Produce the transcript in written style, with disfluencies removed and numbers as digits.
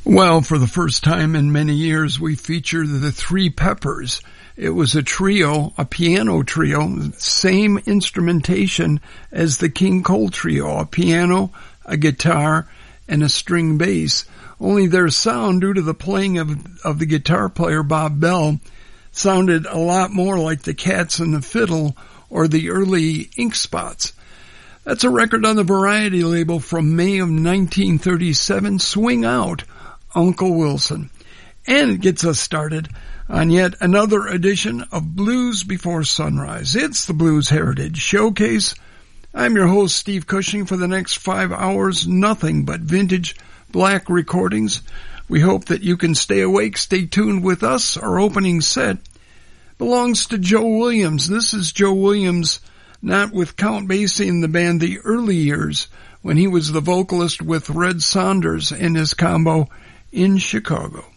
Well, for the first time in many years, we featured the Three Peppers. It was a trio, a piano trio, same instrumentation as the King Cole Trio, a piano, a guitar, and a string bass. Only their sound, due to the playing of the guitar player Bob Bell, sounded a lot more like the Cats and the Fiddle or the early Ink Spots. That's a record on the Variety label from May of 1937, Swing Out, Uncle Wilson. And it gets us started on yet another edition of Blues Before Sunrise. It's the Blues Heritage Showcase. I'm your host, Steve Cushing. For the next 5 hours, nothing but vintage black recordings. We hope that you can stay awake, stay tuned with us. Our opening set belongs to Joe Williams. This is Joe Williams, not with Count Basie in the band, the early years, when he was the vocalist with Red Saunders and his combo in Chicago.